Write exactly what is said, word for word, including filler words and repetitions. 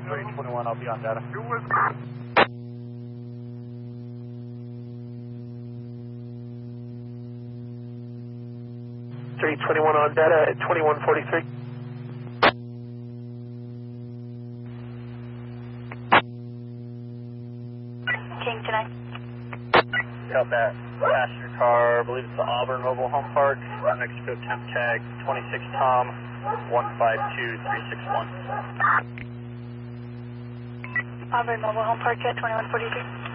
three twenty-one, I'll be on data. three twenty-one on data at twenty-one forty-three. King tonight. Got that passenger car, I believe it's the Auburn Mobile Home Park, Mexico temp tag twenty-six Tom, one five two three six one. Auburn Mobile Home Park at twenty-one forty-three.